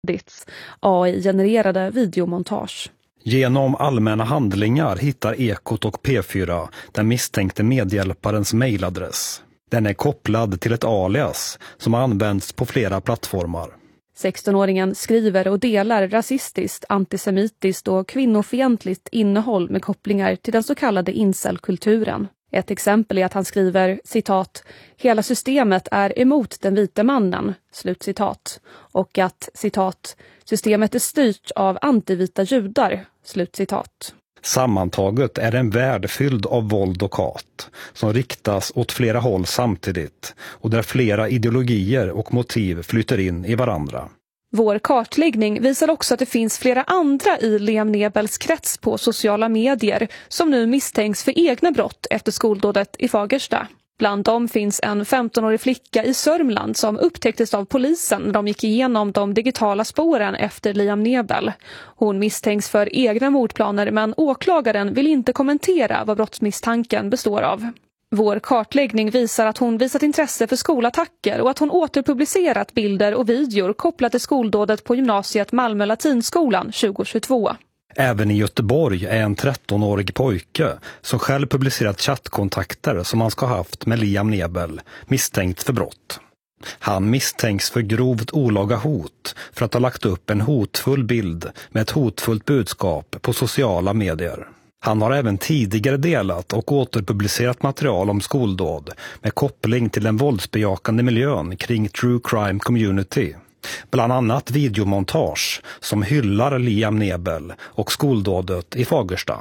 AI-genererade videomontage. Genom allmänna handlingar hittar Ekot och P4 den misstänkte medhjälparens mejladress. Den är kopplad till ett alias som har använts på flera plattformar. 16-åringen skriver och delar rasistiskt, antisemitiskt och kvinnofientligt innehåll med kopplingar till den så kallade incelkulturen. Ett exempel är att han skriver, citat, hela systemet är emot den vita mannen, slutcitat. Och att, citat, systemet är styrt av antivita judar, slutcitat. Sammantaget är en värld fylld av våld och hat som riktas åt flera håll samtidigt och där flera ideologier och motiv flyter in i varandra. Vår kartläggning visar också att det finns flera andra i Liam Nebels krets på sociala medier som nu misstänks för egna brott efter skoldådet i Fagersta. Bland dem finns en 15-årig flicka i Sörmland som upptäcktes av polisen när de gick igenom de digitala spåren efter Liam Nebel. Hon misstänks för egna mordplaner men åklagaren vill inte kommentera vad brottsmisstanken består av. Vår kartläggning visar att hon visat intresse för skolattacker och att hon återpublicerat bilder och videor kopplat till skoldådet på gymnasiet Malmö Latinskolan 2022. Även i Göteborg är en 13-årig pojke som själv publicerat chattkontakter som han ska ha haft med Liam Nebel misstänkt för brott. Han misstänks för grovt olaga hot för att ha lagt upp en hotfull bild med ett hotfullt budskap på sociala medier. Han har även tidigare delat och återpublicerat material om skoldåd med koppling till den våldsbejakande miljön kring True Crime Community. Bland annat videomontage som hyllar Liam Nebel och skoldådet i Fagersta.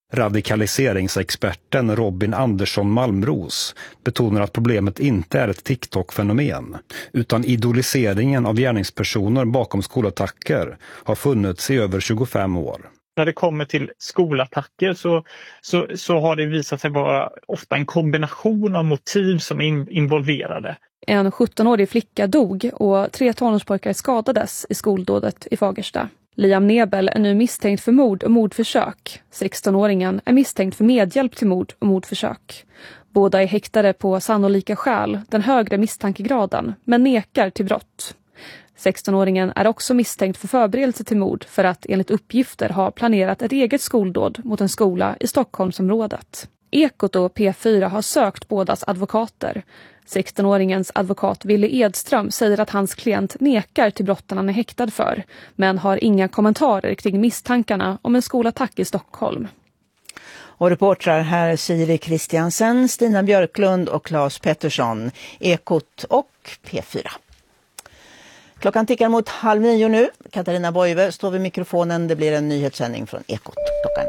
Radikaliseringsexperten Robin Andersson Malmros betonar att problemet inte är ett TikTok-fenomen utan idoliseringen av gärningspersoner bakom skolattacker har funnits i över 25 år. När det kommer till skolattacker så har det visat sig vara ofta en kombination av motiv som är involverade. En 17-årig flicka dog och 3 tonårspojkar skadades i skoldådet i Fagersta. Liam Nebel är nu misstänkt för mord och mordförsök. 16-åringen är misstänkt för medhjälp till mord och mordförsök. Båda är häktade på sannolika skäl, den högre misstankegraden, men nekar till brott. 16-åringen är också misstänkt för förberedelse till mord för att enligt uppgifter ha planerat ett eget skoldåd mot en skola i Stockholmsområdet. Ekot och P4 har sökt bådas advokater. 16-åringens advokat Ville Edström säger att hans klient nekar till brotten han är häktad för, men har inga kommentarer kring misstankarna om en skolattack i Stockholm. Och reportrar här Siri Kristiansen, Stina Björklund och Claes Pettersson, Ekot och P4. Klockan tickar mot 8:30 nu. Katarina Boive står vid mikrofonen. Det blir en nyhetssändning från Ekot klockan.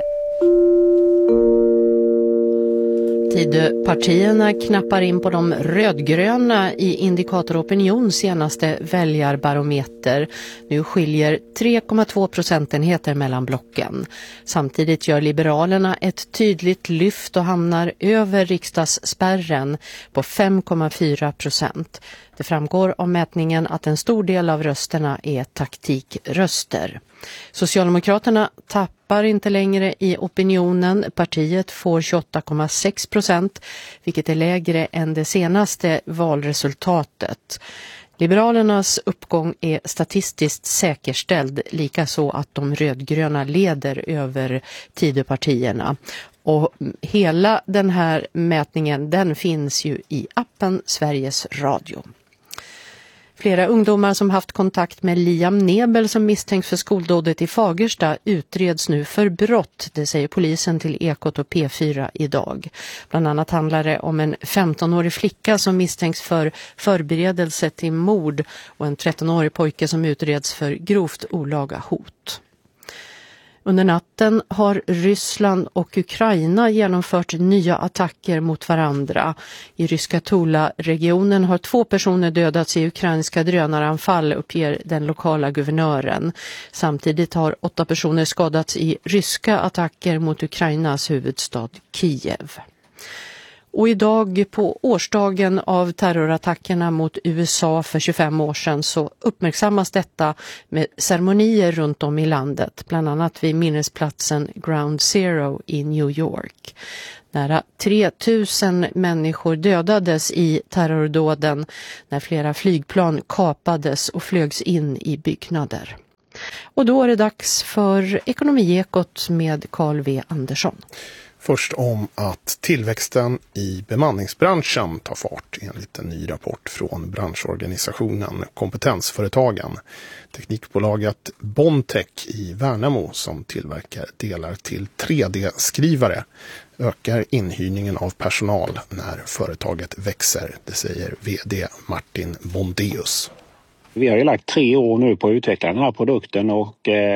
Tidöpartierna knappar in på de rödgröna i Indikator Opinions senaste väljarbarometer. Nu skiljer 3,2 procentenheter mellan blocken. Samtidigt gör Liberalerna ett tydligt lyft och hamnar över riksdagsspärren på 5,4%. Det framgår av mätningen att en stor del av rösterna är taktikröster. Socialdemokraterna tappar inte längre i opinionen. Partiet får 28,6%, vilket är lägre än det senaste valresultatet. Liberalernas uppgång är statistiskt säkerställd, likaså att de rödgröna leder över Tidöpartierna. Och hela den här mätningen, den finns ju i appen Sveriges Radio. Flera ungdomar som haft kontakt med Liam Nebel som misstänks för skoldådet i Fagersta utreds nu för brott, det säger polisen till Ekot och P4 idag. Bland annat handlar det om en 15-årig flicka som misstänks för förberedelse till mord och en 13-årig pojke som utreds för grovt olaga hot. Under natten har Ryssland och Ukraina genomfört nya attacker mot varandra. I ryska Tula-regionen har 2 personer dödats i ukrainska drönaranfall, uppger den lokala guvernören. Samtidigt har 8 personer skadats i ryska attacker mot Ukrainas huvudstad Kiev. Och idag på årsdagen av terrorattackerna mot USA för 25 år sedan så uppmärksammas detta med ceremonier runt om i landet, bland annat vid minnesplatsen Ground Zero i New York. Nära 3000 människor dödades i terrordåden när flera flygplan kapades och flögs in i byggnader. Och då är det dags för Ekonomiekot med Carl V. Andersson. Först om att tillväxten i bemanningsbranschen tar fart enligt en ny rapport från branschorganisationen Kompetensföretagen. Teknikbolaget Bondtech i Värnamo som tillverkar delar till 3D-skrivare ökar inhyrningen av personal när företaget växer, det säger vd Martin Bondeus. Vi har ju lagt 3 år nu på att utveckla den här produkten och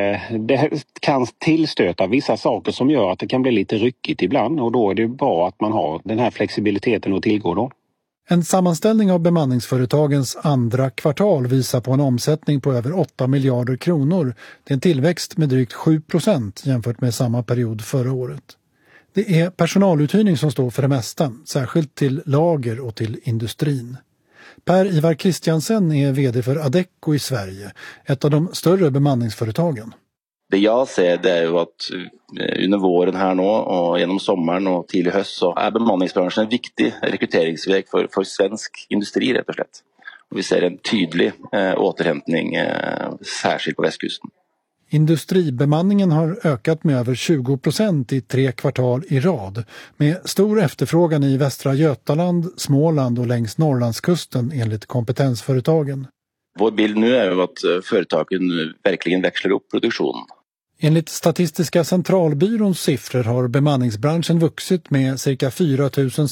det kan tillstöta vissa saker som gör att det kan bli lite ryckigt ibland och då är det bra att man har den här flexibiliteten att tillgå då. En sammanställning av bemanningsföretagens andra kvartal visar på en omsättning på över 8 miljarder kronor. Det är en tillväxt med drygt 7% jämfört med samma period förra året. Det är personaluthyrning som står för det mesta, särskilt till lager och till industrin. Per-Ivar Christiansen är vd för Adecco i Sverige, ett av de större bemanningsföretagen. Det jag ser det är ju att under våren här nu och genom sommaren och till höst så är bemanningsbranschen en viktig rekryteringsväg för svensk industri rätt och slett. Och vi ser en tydlig återhämtning särskilt på västkusten. Industribemanningen har ökat med över 20% i 3 kvartal i rad, med stor efterfrågan i västra Götaland, Småland och längs Norrlandskusten enligt kompetensföretagen. Vår bild nu är ju att företagen verkligen växlar upp produktionen. Enligt Statistiska centralbyråns siffror har bemanningsbranschen vuxit med cirka 4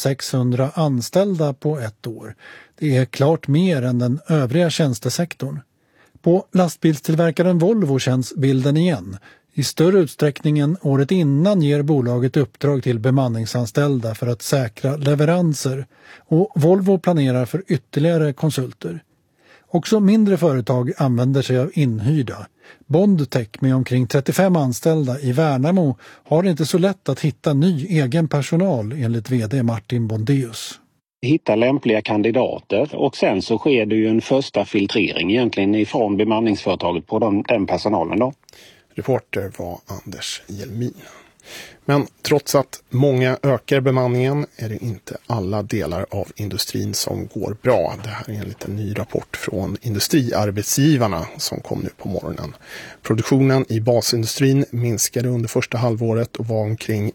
600 anställda på ett år. Det är klart mer än den övriga tjänstesektorn. På lastbilstillverkaren Volvo känns bilden igen. I större utsträckning än året innan ger bolaget uppdrag till bemanningsanställda för att säkra leveranser. Och Volvo planerar för ytterligare konsulter. Också mindre företag använder sig av inhyrda. Bondtech med omkring 35 anställda i Värnamo har inte så lätt att hitta ny egen personal enligt vd Martin Bondeus. Hitta lämpliga kandidater och sen så sker det ju en första filtrering egentligen ifrån bemanningsföretaget på den personalen då. Reporter var Anders Hjelmin. Men trots att många ökar bemanningen är det inte alla delar av industrin som går bra. Det här är enligt en ny rapport från Industriarbetsgivarna som kom nu på morgonen. Produktionen i basindustrin minskade under första halvåret och var omkring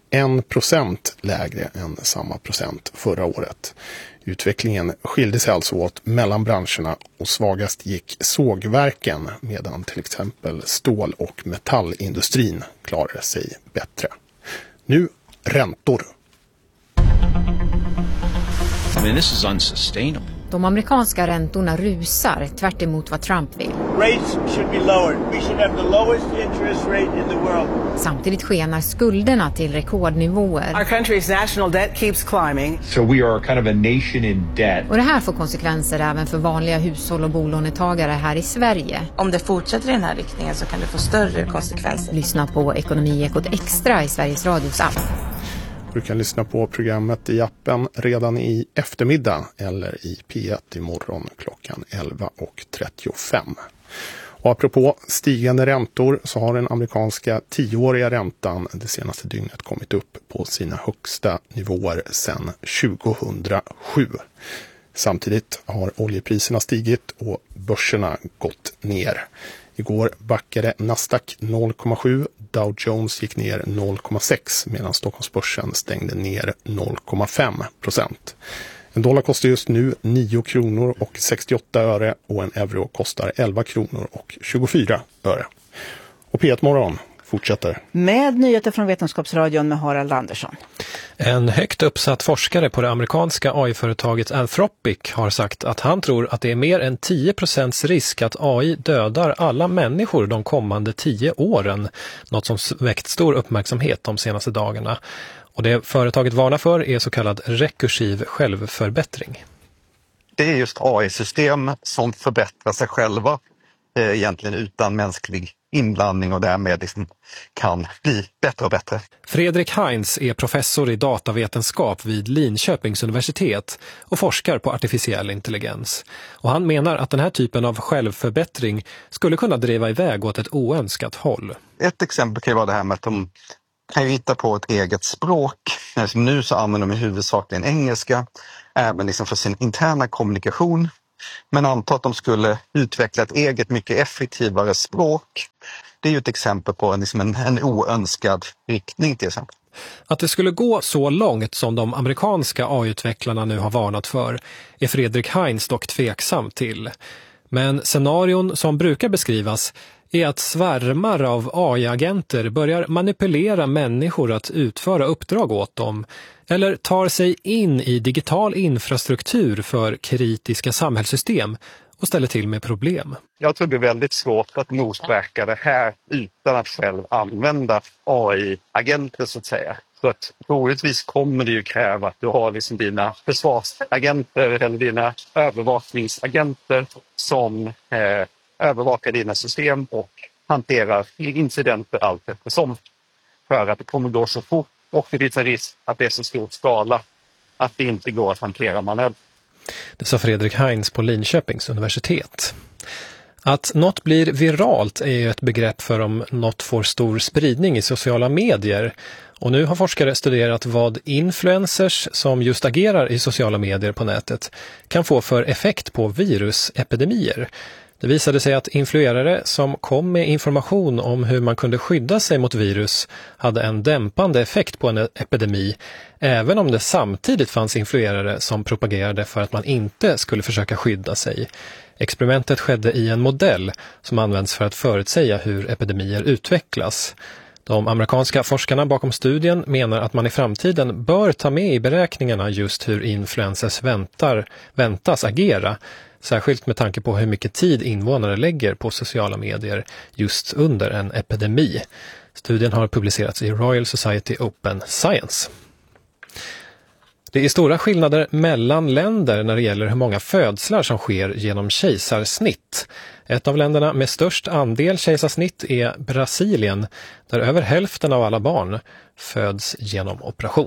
1% lägre än samma procent förra året. Utvecklingen skilde sig alltså åt mellan branscherna och svagast gick sågverken medan till exempel stål- och metallindustrin klarade sig bättre. Nu räntor. I mean, this is unsustainable. De amerikanska räntorna rusar tvärt emot vad Trump vill. Rates should be lowered. We should have the lowest interest rate in the world. Samtidigt skenar skulderna till rekordnivåer. Our country's national debt keeps climbing. So we are kind of a nation in debt. Och det här får konsekvenser även för vanliga hushåll och bolånetagare här i Sverige. Om det fortsätter i den här riktningen så kan det få större konsekvenser. Lyssna på Ekonomiekot Extra i Sveriges Radios app. Du kan lyssna på programmet i appen redan i eftermiddag eller i P1 imorgon klockan 11:35. Och apropå stigande räntor så har den amerikanska 10-åriga räntan det senaste dygnet kommit upp på sina högsta nivåer sedan 2007. Samtidigt har oljepriserna stigit och börserna gått ner. Igår backade Nasdaq 0,7, Dow Jones gick ner 0,6 medan Stockholmsbörsen stängde ner 0,5%. En dollar kostar just nu 9 kronor och 68 öre och en euro kostar 11 kronor och 24 öre. Och P1 Morgon fortsätter. Med nyheter från Vetenskapsradion med Harald Andersson. En högt uppsatt forskare på det amerikanska AI-företaget Anthropic har sagt att han tror att det är mer än 10% risk att AI dödar alla människor de kommande 10 åren. Något som väckt stor uppmärksamhet de senaste dagarna. Och det företaget varnar för är så kallad rekursiv självförbättring. Det är just AI-system som förbättrar sig själva egentligen utan mänsklig inblandning och därmed liksom kan bli bättre och bättre. Fredrik Heinz är professor i datavetenskap vid Linköpings universitet och forskar på artificiell intelligens. Och han menar att den här typen av självförbättring skulle kunna driva iväg åt ett oönskat håll. Ett exempel kan ju vara det här med att de kan ju hitta på ett eget språk. Nu så använder de huvudsakligen engelska även liksom för sin interna kommunikation. Men anta att de skulle utveckla ett eget mycket effektivare språk det är ju ett exempel på en oönskad riktning till exempel. Att det skulle gå så långt som de amerikanska AI-utvecklarna nu har varnat för är Fredrik Heinz dock tveksam till. Men scenarion som brukar beskrivas är att svärmar av AI-agenter börjar manipulera människor att utföra uppdrag åt dem eller tar sig in i digital infrastruktur för kritiska samhällssystem och ställer till med problem. Jag tror det är väldigt svårt att motverka det här utan att själv använda AI-agenter så att säga. Så att troligtvis kommer det ju kräva att du har liksom dina försvarsagenter eller dina övervakningsagenter som övervakar dina system och hanterar incidenter allt eftersom. För att det kommer gå så fort och det finns en risk att det är så stor skala att det inte går att hantera manuellt. Det sa Fredrik Heinz på Linköpings universitet. Att något blir viralt är ju ett begrepp för om något får stor spridning i sociala medier. Och nu har forskare studerat vad influencers som just agerar i sociala medier på nätet kan få för effekt på virusepidemier. Det visade sig att influerare som kom med information om hur man kunde skydda sig mot virus hade en dämpande effekt på en epidemi, även om det samtidigt fanns influerare som propagerade för att man inte skulle försöka skydda sig. Experimentet skedde i en modell som används för att förutsäga hur epidemier utvecklas. De amerikanska forskarna bakom studien menar att man i framtiden bör ta med i beräkningarna just hur influencers väntas agera, särskilt med tanke på hur mycket tid invånare lägger på sociala medier just under en epidemi. Studien har publicerats i Royal Society Open Science. Det är stora skillnader mellan länder när det gäller hur många födslar som sker genom kejsarsnitt. Ett av länderna med störst andel kejsarsnitt är Brasilien, där över hälften av alla barn föds genom operation.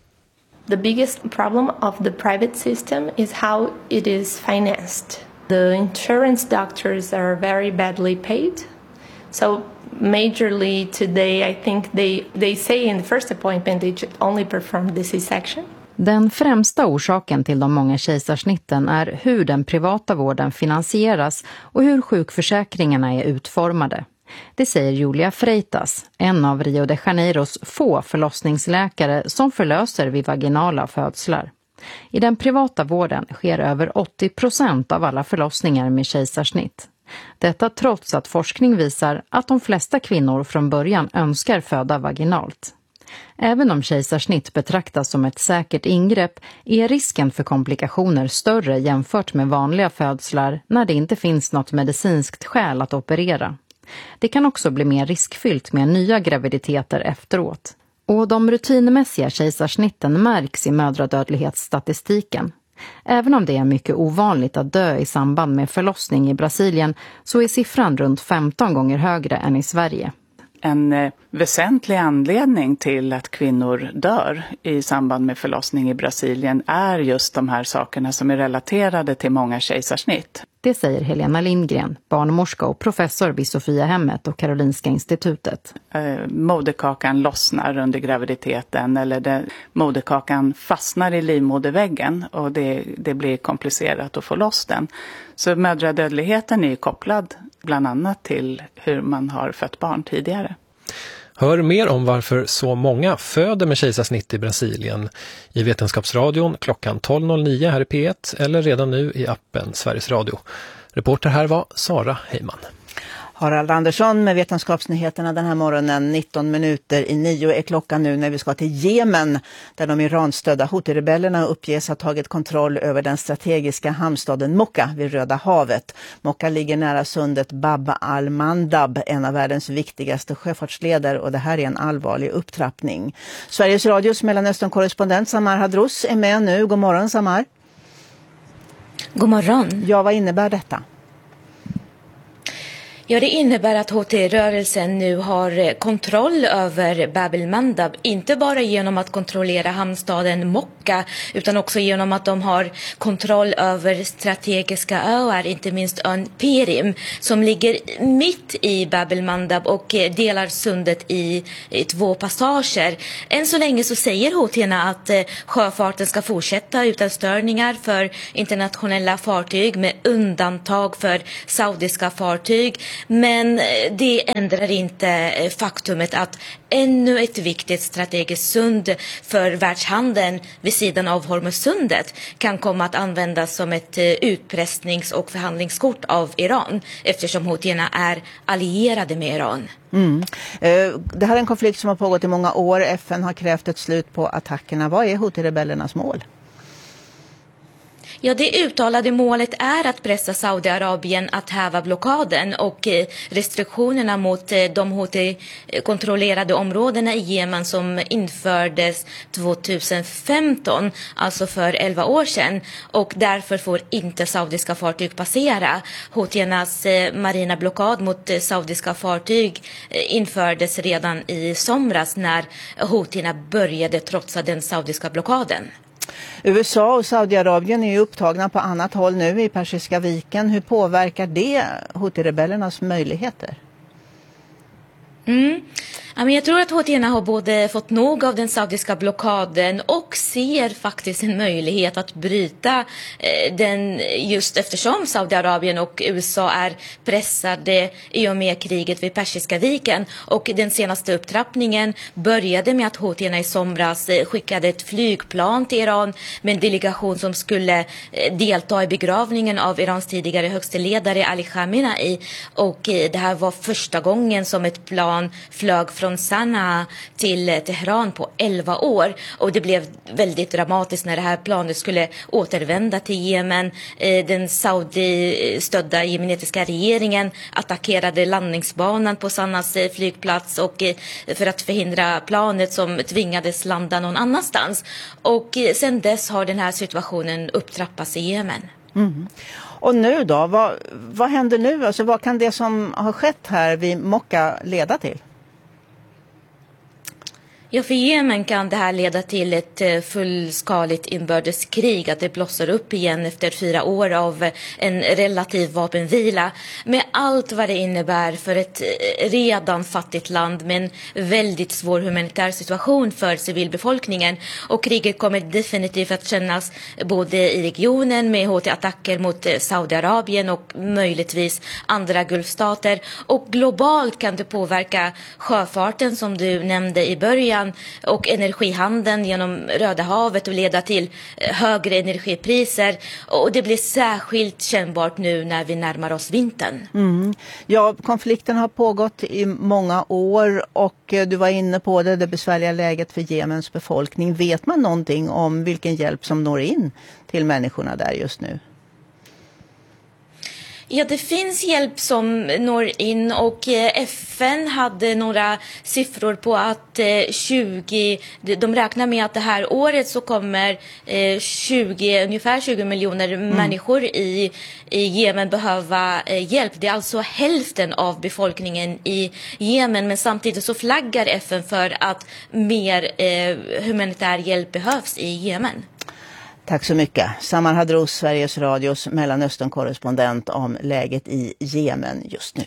The biggest problem of the private system is how it is financed. The insurance doctors are very badly paid. So majorly today I think they say in the first appointment they should only perform the C-section. Den främsta orsaken till de många kejsarsnitten är hur den privata vården finansieras och hur sjukförsäkringarna är utformade. Det säger Julia Freitas, en av Rio de Janeiros få förlossningsläkare som förlöser vid vaginala födslar. I den privata vården sker över 80% av alla förlossningar med kejsarsnitt. Detta trots att forskning visar att de flesta kvinnor från början önskar föda vaginalt. Även om kejsarsnitt betraktas som ett säkert ingrepp är risken för komplikationer större jämfört med vanliga födslar när det inte finns något medicinskt skäl att operera. Det kan också bli mer riskfyllt med nya graviditeter efteråt. Och de rutinmässiga kejsarsnitten märks i mödradödlighetsstatistiken. Även om det är mycket ovanligt att dö i samband med förlossning i Brasilien så är siffran runt 15 gånger högre än i Sverige. En väsentlig anledning till att kvinnor dör i samband med förlossning i Brasilien är just de här sakerna som är relaterade till många kejsarsnitt. Det säger Helena Lindgren, barnmorska och professor vid Sofiahemmet och Karolinska institutet. Moderkakan lossnar under graviditeten eller moderkakan fastnar i livmoderväggen och det blir komplicerat att få loss den. Så mödradödligheten är kopplad bland annat till hur man har fött barn tidigare. Hör mer om varför så många föder med kejsarsnitt i Brasilien i Vetenskapsradion klockan 12.09 här i P1 eller redan nu i appen Sveriges Radio. Reporter här var Sara Heyman. Harald Andersson med Vetenskapsnyheterna den här morgonen. 8:19 är klockan nu när vi ska till Jemen där de Iranstödda Houthi-rebellerna uppges ha tagit kontroll över den strategiska hamnstaden Mokka vid Röda havet. Mokka ligger nära sundet Bab al-Mandab, en av världens viktigaste sjöfartsleder, och det här är en allvarlig upptrappning. Sveriges Radios Mellanöstern-korrespondent Samar Hadrous är med nu. God morgon Samar. God morgon. Ja, vad innebär detta? Ja, det innebär att Houthi-rörelsen nu har kontroll över Bab el-Mandab, inte bara genom att kontrollera hamnstaden Mokka utan också genom att de har kontroll över strategiska öar, inte minst ön Perim som ligger mitt i Bab el-Mandab och delar sundet i 2 passager. Än så länge så säger Houthierna att sjöfarten ska fortsätta utan störningar för internationella fartyg med undantag för saudiska fartyg. Men det ändrar inte faktumet att ännu ett viktigt strategiskt sund för världshandeln vid sidan av Hormuzsundet kan komma att användas som ett utpressnings- och förhandlingskort av Iran, eftersom houtierna är allierade med Iran. Det här är en konflikt som har pågått i många år. FN har krävt ett slut på attackerna. Vad är houthi-rebellernas mål? Ja, det uttalade målet är att pressa Saudiarabien att häva blockaden och restriktionerna mot de Houthi-kontrollerade områdena i Jemen som infördes 2015, alltså för 11 år sedan. Och därför får inte saudiska fartyg passera. Houtiernas marina blockad mot saudiska fartyg infördes redan i somras när houtierna började trotsa den saudiska blockaden. USA och Saudiarabien är ju upptagna på annat håll nu i Persiska viken. Hur påverkar det Houthi-rebellernas möjligheter? Jag tror att houtierna har både fått nog av den saudiska blockaden och ser faktiskt en möjlighet att bryta den, just eftersom Saudiarabien och USA är pressade i och med kriget vid Persiska viken. Och den senaste upptrappningen började med att houtierna i somras skickade ett flygplan till Iran med en delegation som skulle delta i begravningen av Irans tidigare högste ledare Ali Khamenei. Och det här var första gången som ett plan flög från Sanaa till Teheran på 11 år. Och det blev väldigt dramatiskt när det här planet skulle återvända till Jemen. Den Saudi-stödda jemenitiska regeringen attackerade landningsbanan på Sanaas flygplats och för att förhindra planet som tvingades landa någon annanstans. Och sen dess har den här situationen upptrappats i Jemen. Och nu då? Vad händer nu? Alltså, vad kan det som har skett här vid Mokka leda till? Ja, för Jemen kan det här leda till ett fullskaligt inbördeskrig, att det blossar upp igen efter 4 år av en relativ vapenvila. Med allt vad det innebär för ett redan fattigt land med en väldigt svår humanitär situation för civilbefolkningen. Och kriget kommer definitivt att kännas både i regionen med Houthi-attacker mot Saudiarabien och möjligtvis andra gulfstater. Och globalt kan det påverka sjöfarten som du nämnde i början och energihandeln genom Röda havet och leda till högre energipriser. Och det blir särskilt kännbart nu när vi närmar oss vintern. Ja, konflikten har pågått i många år och du var inne på det besvärliga läget för Jemens befolkning. Vet man någonting om vilken hjälp som når in till människorna där just nu? Ja, det finns hjälp som når in och FN hade några siffror på att de räknar med att det här året så kommer ungefär 20 miljoner människor i Jemen behöva hjälp. Det är alltså hälften av befolkningen i Jemen, men samtidigt så flaggar FN för att mer humanitär hjälp behövs i Jemen. Tack så mycket. Samar Hadros, Sveriges Radios Mellanöstern-korrespondent om läget i Jemen just nu.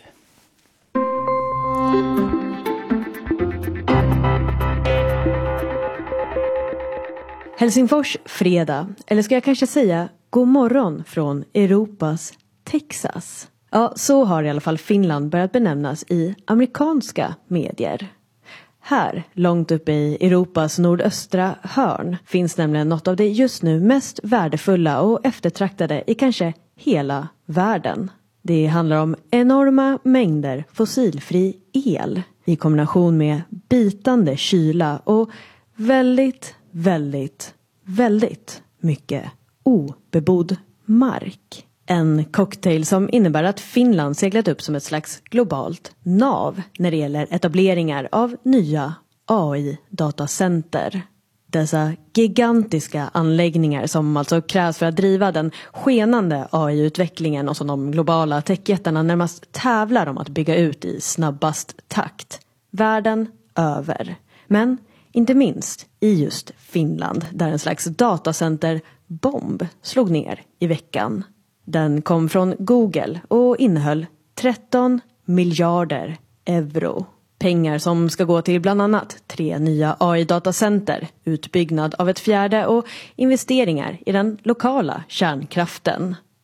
Helsingfors fredag, eller ska jag kanske säga god morgon från Europas Texas. Ja, så har i alla fall Finland börjat benämnas i amerikanska medier. Här, långt uppe i Europas nordöstra hörn, finns nämligen något av det just nu mest värdefulla och eftertraktade i kanske hela världen. Det handlar om enorma mängder fossilfri el i kombination med bitande kyla och väldigt, väldigt, väldigt mycket obebodd mark. En cocktail som innebär att Finland seglat upp som ett slags globalt nav när det gäller etableringar av nya AI-datacenter. Dessa gigantiska anläggningar som alltså krävs för att driva den skenande AI-utvecklingen och som de globala techjättarna närmast tävlar om att bygga ut i snabbast takt. Världen över. Men inte minst i just Finland där en slags datacenterbomb slog ner i veckan. Den kom från Google och innehöll 13 miljarder euro. Pengar som ska gå till bland annat 3 nya AI-datacenter, utbyggnad av ett 4:e och investeringar i den lokala kärnkraften.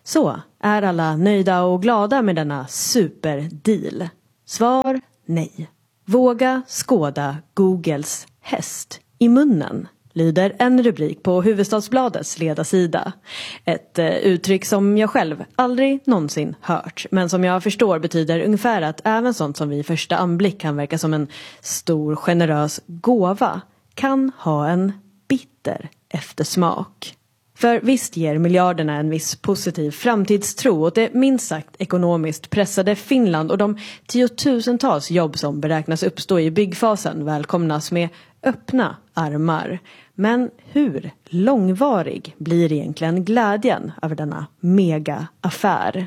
Så, är alla nöjda och glada med denna superdeal? Svar nej. Våga skåda Googles häst i munnen, lyder en rubrik på Hufvudstadsbladets ledarsida. Ett uttryck som jag själv aldrig någonsin hört, men som jag förstår betyder ungefär att även sånt som vid första anblick kan verka som en stor generös gåva kan ha en bitter eftersmak. För visst ger miljarderna en viss positiv framtidstro åt det minst sagt ekonomiskt pressade Finland, och de tiotusentals jobb som beräknas uppstå i byggfasen välkomnas med öppna armar. Men hur långvarig blir egentligen glädjen över denna mega-affär?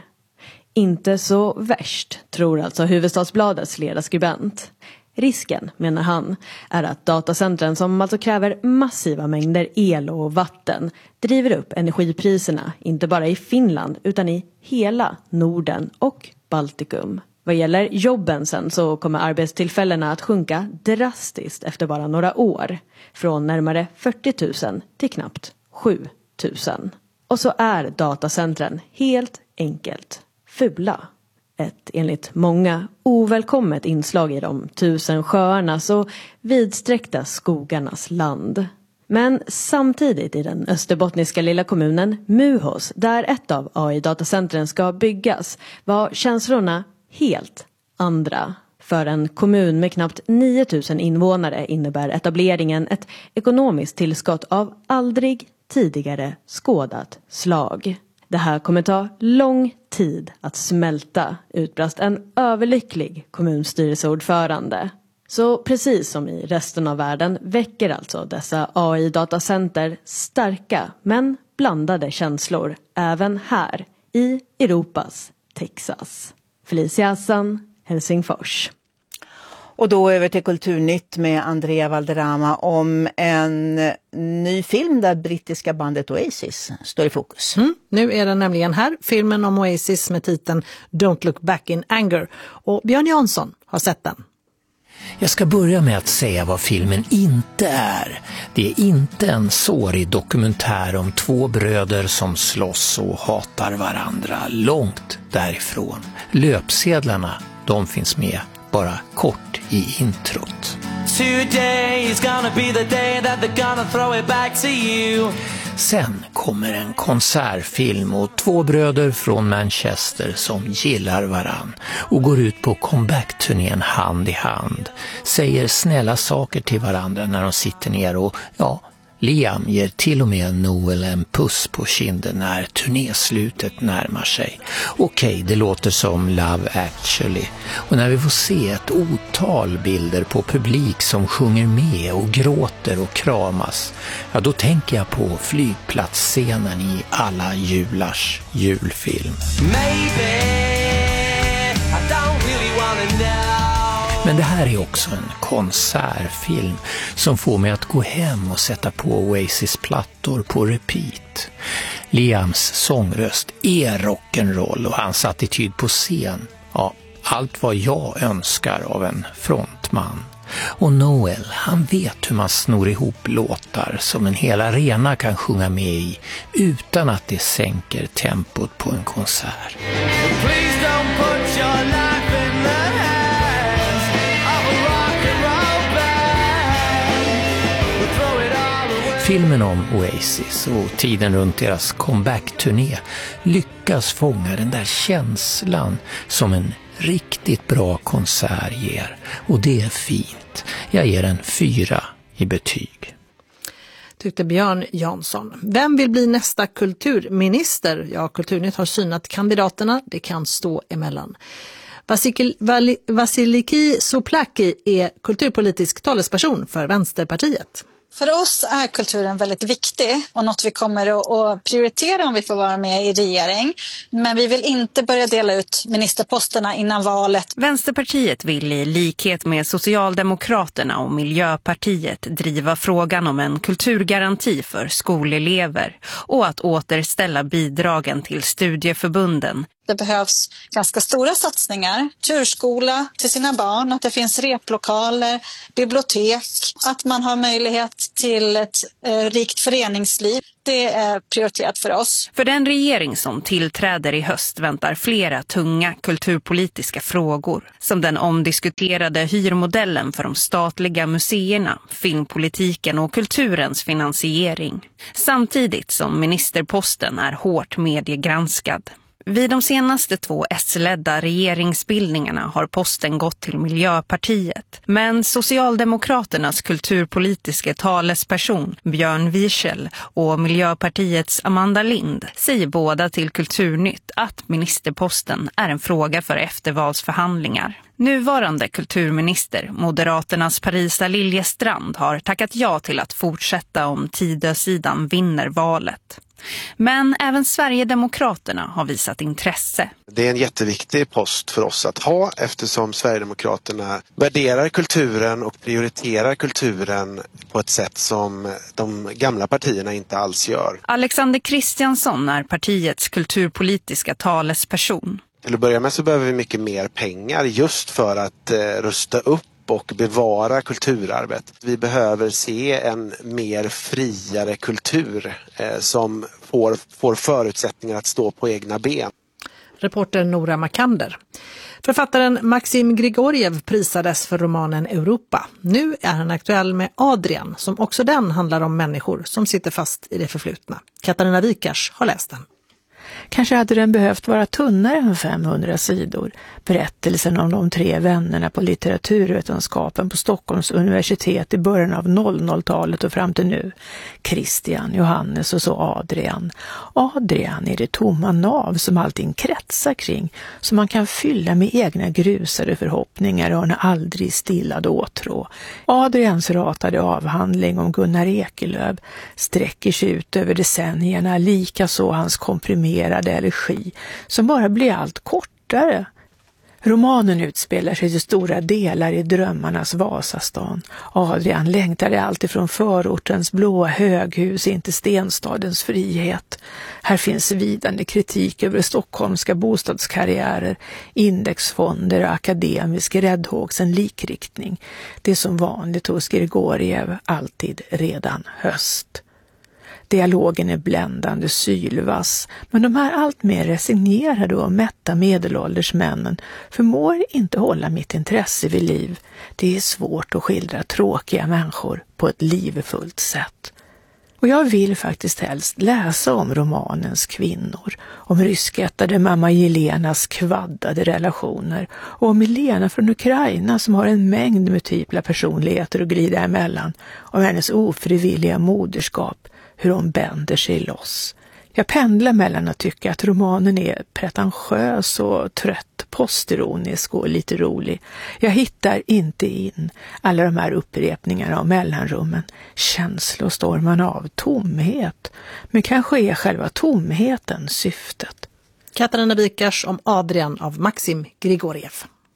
Inte så värst, tror alltså Hufvudstadsbladets ledarskribent. Risken, menar han, är att datacentren som alltså kräver massiva mängder el och vatten driver upp energipriserna inte bara i Finland utan i hela Norden och Baltikum. Vad gäller jobben sen så kommer arbetstillfällena att sjunka drastiskt efter bara några år. Från närmare 40 000 till knappt 7 000. Och så är datacentren helt enkelt fula. Ett enligt många ovälkommet inslag i de 1000 sjöarnas och vidsträckta skogarnas land. Men samtidigt i den österbottniska lilla kommunen Muhos, där ett av AI-datacentren ska byggas, var känslorna helt andra. För en kommun med knappt 9 000 invånare innebär etableringen ett ekonomiskt tillskott av aldrig tidigare skådat slag. Det här kommer ta lång tid att smälta, utbrast en överlycklig kommunstyrelseordförande. Så precis som i resten av världen väcker alltså dessa AI-datacenter starka men blandade känslor även här i Europas Texas. Felicia Hassan, Helsingfors. Och då över till Kulturnytt med Andrea Valderrama om en ny film där brittiska bandet Oasis står i fokus. Nu är den nämligen här, filmen om Oasis med titeln Don't Look Back in Anger. Och Björn Jansson har sett den. Jag ska börja med att säga vad filmen inte är. Det är inte en sårig dokumentär om två bröder som slåss och hatar varandra, långt därifrån. Löpsedlarna, de finns med bara kort i introt. Today is gonna be the day that they're gonna throw it back to you. Sen kommer en konsertfilm och två bröder från Manchester som gillar varann och går ut på comeback-turnén hand i hand. Säger snälla saker till varandra när de sitter ner och Liam ger till och med Noel en puss på kinden när turnéslutet närmar sig. Okej, det låter som Love Actually. Och när vi får se ett otal bilder på publik som sjunger med och gråter och kramas, då tänker jag på flygplatsscenen i alla julars julfilm. Maybe I don't really wanna know. Men det här är också en konsertfilm som får mig att gå hem och sätta på Oasis plattor på repeat. Liams sångröst är rock'n'roll och hans attityd på scen. Allt vad jag önskar av en frontman. Och Noel, han vet hur man snor ihop låtar som en hel arena kan sjunga med i utan att det sänker tempot på en konsert. Please don't put your life in the hands of a rock and roll band. Throw it all away. Filmen om Oasis och tiden runt deras comeback-turné lyckas fånga den där känslan som en riktigt bra konsert ger. Och det är fint. Jag ger en 4 i betyg. Tyckte Björn Jansson. Vem vill bli nästa kulturminister? Ja, Kulturnytt har synat kandidaterna. Det kan stå emellan. Vasiliki Soplaki är kulturpolitisk talesperson för Vänsterpartiet. För oss är kulturen väldigt viktig och något vi kommer att prioritera om vi får vara med i regering. Men vi vill inte börja dela ut ministerposterna innan valet. Vänsterpartiet vill i likhet med Socialdemokraterna och Miljöpartiet driva frågan om en kulturgaranti för skolelever och att återställa bidragen till studieförbunden. det behövs ganska stora satsningar. Turskola till sina barn, att det finns replokaler, bibliotek, att man har möjlighet till ett rikt föreningsliv. Det är prioriterat för oss. För den regering som tillträder i höst väntar flera tunga kulturpolitiska frågor, som den omdiskuterade hyrmodellen för de statliga museerna, filmpolitiken och kulturens finansiering. Samtidigt som ministerposten är hårt mediegranskad. Vid de senaste 2 S-ledda regeringsbildningarna har posten gått till Miljöpartiet. Men Socialdemokraternas kulturpolitiska talesperson Björn Wiechel och Miljöpartiets Amanda Lind säger båda till Kulturnytt att ministerposten är en fråga för eftervalsförhandlingar. Nuvarande kulturminister, Moderaternas Parisa Liljestrand, har tackat ja till att fortsätta om Tidösidan vinner valet. Men även Sverigedemokraterna har visat intresse. Det är en jätteviktig post för oss att ha eftersom Sverigedemokraterna värderar kulturen och prioriterar kulturen på ett sätt som de gamla partierna inte alls gör. Alexander Kristiansson är partiets kulturpolitiska talesperson. Till att börja med så behöver vi mycket mer pengar just för att rusta upp och bevara kulturarvet. Vi behöver se en mer friare kultur som får förutsättningar att stå på egna ben. Reporter Nora Makander. Författaren Maxim Grigoriev prisades för romanen Europa. Nu är han aktuell med Adrian, som också den handlar om människor som sitter fast i det förflutna. Katarina Wikars har läst den. Kanske hade den behövt vara tunnare än 500 sidor. Berättelsen om de 3 vännerna på litteraturvetenskapen på Stockholms universitet i början av 00-talet och fram till nu. Christian, Johannes och så Adrian. Adrian är det tomma nav som allting kretsar kring, som man kan fylla med egna grusade förhoppningar och en aldrig stillad åtrå. Adrians ratade avhandling om Gunnar Ekelöf sträcker sig ut över decennierna, lika så hans komprimerade elegi som bara blir allt kortare. Romanen utspelar sig till stora delar i drömmarnas Vasastan. Adrian längtade allt ifrån förortens blåa höghus in till stenstadens frihet. Här finns vidande kritik över stockholmska bostadskarriärer, indexfonder och akademisk räddhågsen likriktning. Det är som vanligt hos Grigoriev alltid redan höst. Dialogen är bländande sylvass, men de här allt mer resignerade och mätta medelålders männen förmår inte hålla mitt intresse vid liv. Det är svårt att skildra tråkiga människor på ett livfullt sätt. Och jag vill faktiskt helst läsa om romanens kvinnor, om ryskättade mamma Jelenas kvaddade relationer och om Elena från Ukraina som har en mängd multipla personligheter att glida emellan, om hennes ofrivilliga moderskap, hur hon bänder sig loss. Jag pendlar mellan att tycka att romanen är pretentiös och trött, postironisk och lite rolig. Jag hittar inte in alla de här upprepningarna av mellanrummen, känslostormarna av tomhet. Men kanske är själva tomheten syftet. Katarina Wikars om Adrian av Maxim Grigoriev.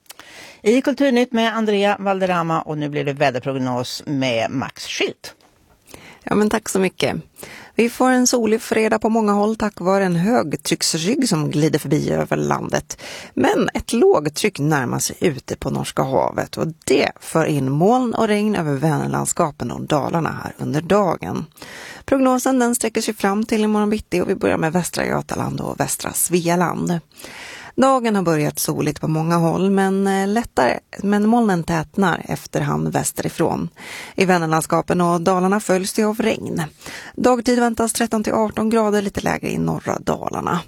I Kulturnytt med Andrea Valderrama och nu blir det väderprognos med Max Schilt. Ja, men tack så mycket. Vi får en solig fredag på många håll tack vare en högtrycksrygg som glider förbi över landet. Men ett lågtryck närmar sig ute på Norska havet och det för in moln och regn över Vänerlandskapen och Dalarna här under dagen. Prognosen den sträcker sig fram till imorgon bitti och vi börjar med västra Götaland och västra Svealand. Dagen har börjat soligt på många håll men molnen tätnar efterhand västerifrån. I Vänerlandskapen och Dalarna följs det av regn. Dagtid väntas 13-18 grader, lite lägre i norra Dalarna.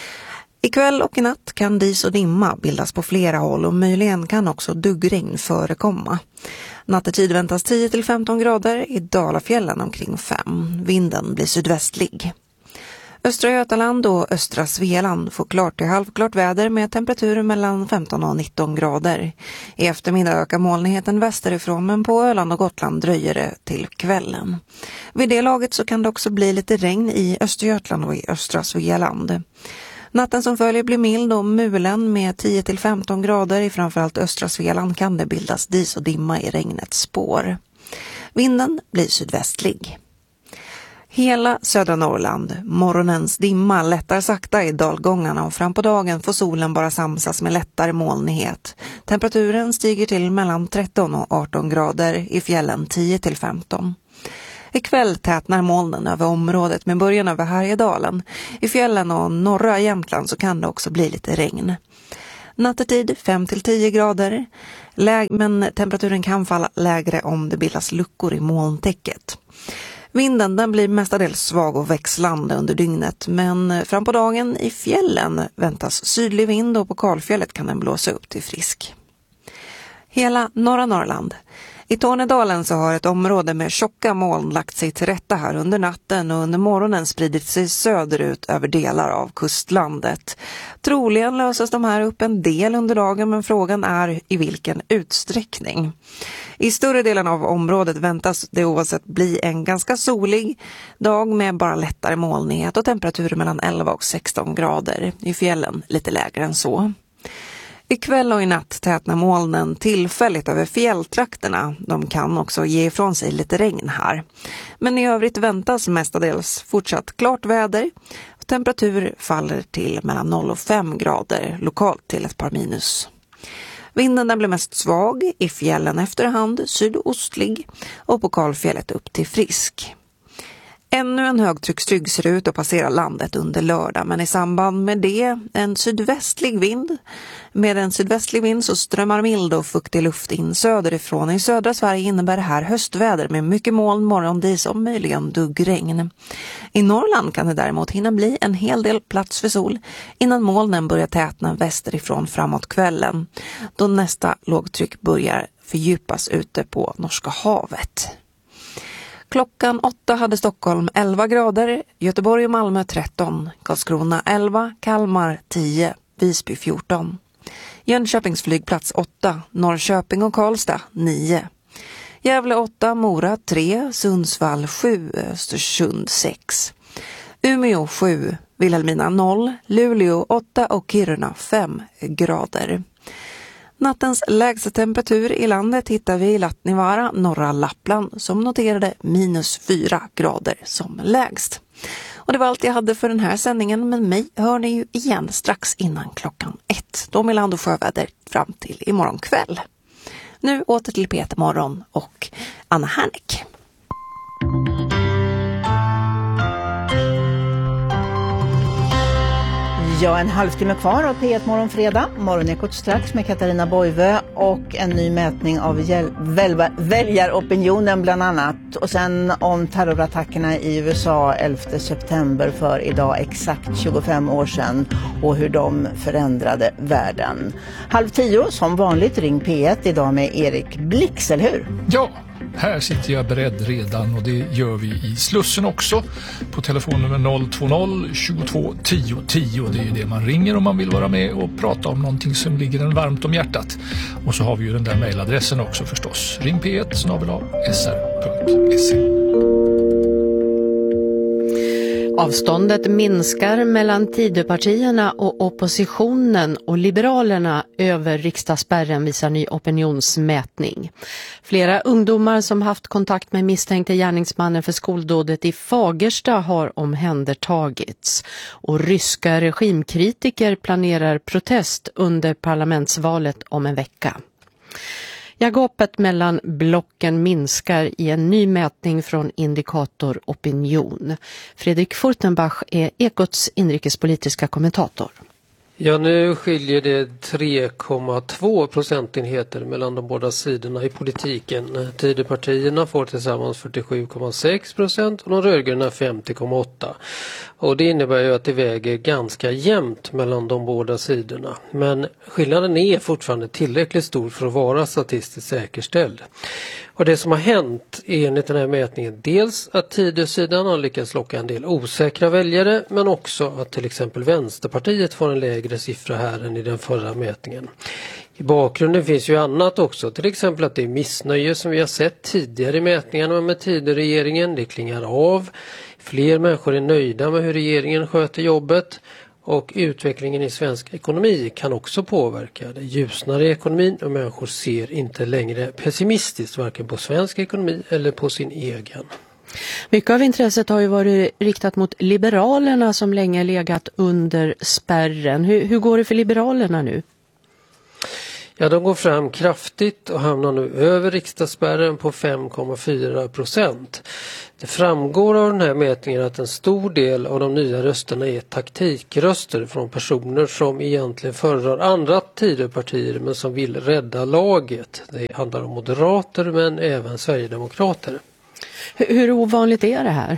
Ikväll och i natt kan dis och dimma bildas på flera håll och möjligen kan också duggregn förekomma. Nattetid väntas 10-15 grader, i Dalafjällen omkring 5. Vinden blir sydvästlig. Östra Götaland och östra Svealand får klart till halvklart väder med temperaturer mellan 15 och 19 grader. I eftermiddag ökar molnigheten västerifrån men på Öland och Gotland dröjer det till kvällen. Vid det laget så kan det också bli lite regn i Östergötland och i östra Svealand. Natten som följer blir mild och mulen med 10-15 grader. I framförallt östra Svealand kan det bildas dis och dimma i regnets spår. Vinden blir sydvästlig. Hela södra Norrland, morgonens dimma lättar sakta i dalgångarna och fram på dagen får solen bara samsas med lättare molnighet. Temperaturen stiger till mellan 13 och 18 grader, i fjällen 10 till 15. Ikväll tätnar molnen över området med början över Härjedalen. I fjällen och norra Jämtland så kan det också bli lite regn. Nattetid 5 till 10 grader, men temperaturen kan falla lägre om det bildas luckor i molntäcket. Vinden den blir mestadels svag och växlande under dygnet, men fram på dagen i fjällen väntas sydlig vind och på Kalfjället kan den blåsa upp till frisk. Hela norra Norrland. I Tornedalen så har ett område med tjocka moln lagt sig till rätta här under natten och under morgonen spridit sig söderut över delar av kustlandet. Troligen löses de här upp en del under dagen, men frågan är i vilken utsträckning. I större delen av området väntas det oavsett bli en ganska solig dag med bara lättare molnighet och temperaturer mellan 11 och 16 grader. I fjällen lite lägre än så. Ikväll och i natt tätnar molnen tillfälligt över fjälltrakterna. De kan också ge ifrån sig lite regn här. Men i övrigt väntas mestadels fortsatt klart väder. Temperatur faller till mellan 0 och 5 grader, lokalt till ett par minus. Vinden den blir mest svag, i fjällen efterhand sydostlig och på Kalfjället upp till frisk. Ännu en högtryckstrygg ser ut att passera landet under lördag, men i samband med det en sydvästlig vind. Med en sydvästlig vind så strömmar mild och fuktig luft in söderifrån. I södra Sverige innebär det här höstväder med mycket moln, morgondis och möjligen duggregn. I Norrland kan det däremot hinna bli en hel del plats för sol innan molnen börjar tätna västerifrån framåt kvällen, då nästa lågtryck börjar fördjupas ute på Norska havet. Klockan 8 hade Stockholm 11 grader, Göteborg och Malmö 13, Karlskrona 11, Kalmar 10, Visby 14. Jönköpings flygplats 8, Norrköping och Karlstad 9. Gävle 8, Mora 3, Sundsvall 7, Östersund 6. Umeå 7, Vilhelmina 0, Luleå 8 och Kiruna 5 grader. Nattens lägsta temperatur i landet hittar vi i Lattnivaara, norra Lappland, som noterade minus 4 grader som lägst. Och det var allt jag hade för den här sändningen, men mig hör ni ju igen strax innan klockan 1. Då med land- och sjöväder fram till imorgon kväll. Nu åter till Peter Morgon och Anna Härnick. Ja, en halvtimme kvar av P1 Morgon fredag. Morgonekot strax med Katarina Boivö och en ny mätning av väljaropinionen bland annat. Och sen om terrorattackerna i USA 11 september för idag exakt 25 år sedan och hur de förändrade världen. 9:30 som vanligt, ring P1 idag med Erik Blix, eller hur? Ja. Här sitter jag beredd redan och det gör vi i Slussen också på telefonnummer 020 22 10 10. Det är ju det man ringer om man vill vara med och prata om någonting som ligger en varmt om hjärtat. Och så har vi ju den där mejladressen också förstås. Ring p1@sr.se. Avståndet minskar mellan Tidöpartierna och oppositionen och Liberalerna över riksdagsspärren, visar ny opinionsmätning. Flera ungdomar som haft kontakt med misstänkte gärningsmannen för skoldådet i Fagersta har omhändertagits. Och ryska regimkritiker planerar protest under parlamentsvalet om en vecka. Gapet mellan blocken minskar i en ny mätning från Indikator Opinion. Fredrik Furtenbach är Ekots inrikespolitiska kommentator. Ja, nu skiljer det 3,2 procentenheter mellan de båda sidorna i politiken. Tidöpartierna får tillsammans 47,6% och de rödgröna 50,8%. Och det innebär ju att det väger ganska jämnt mellan de båda sidorna. Men skillnaden är fortfarande tillräckligt stor för att vara statistiskt säkerställd. Och det som har hänt är enligt den här mätningen dels att Tidösidan har lyckats locka en del osäkra väljare, men också att till exempel Vänsterpartiet får en lägre siffra här än i den förra mätningen. I bakgrunden finns ju annat också, till exempel att det är missnöje som vi har sett tidigare i mätningarna med Tidöregeringen. Det klingar av, fler människor är nöjda med hur regeringen sköter jobbet. Och utvecklingen i svensk ekonomi kan också påverka. Det ljusnar i ekonomin och människor ser inte längre pessimistiskt varken på svensk ekonomi eller på sin egen. Mycket av intresset har ju varit riktat mot Liberalerna som länge legat under spärren. Hur går det för Liberalerna nu? Ja, de går fram kraftigt och hamnar nu över riksdagsspärren på 5,4%. Det framgår av den här mätningen att en stor del av de nya rösterna är taktikröster från personer som egentligen föredrar andra Tidöpartier men som vill rädda laget. Det handlar om moderater men även sverigedemokrater. Hur ovanligt är det här?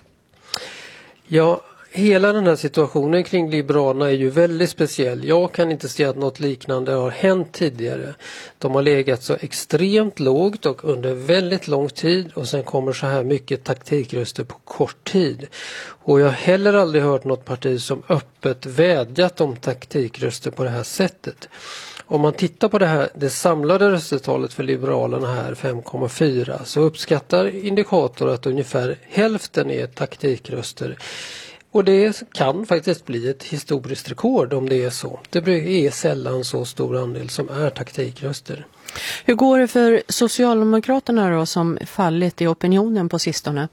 Ja, hela den här situationen kring Liberalerna är ju väldigt speciell. Jag kan inte se att något liknande har hänt tidigare. De har legat så extremt lågt och under väldigt lång tid och sen kommer så här mycket taktikröster på kort tid. Och jag har heller aldrig hört något parti som öppet vädjat om taktikröster på det här sättet. Om man tittar på det samlade röstetalet för Liberalerna här, 5,4, så uppskattar indikator att ungefär hälften är taktikröster. Och det kan faktiskt bli ett historiskt rekord om det är så. Det är sällan så stor andel som är taktikröster. Hur går det för Socialdemokraterna då som fallit i opinionen på sistone?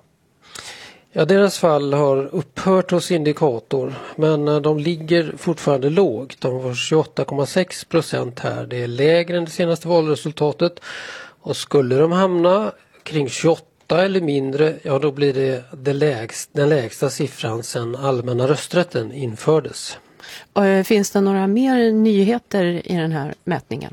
Ja, deras fall har upphört hos indikator, men de ligger fortfarande lågt. De var 28,6% här. Det är lägre än det senaste valresultatet. Och skulle de hamna kring 28 eller mindre, ja då blir det den lägsta siffran sedan allmänna rösträtten infördes. Finns det några mer nyheter i den här mätningen?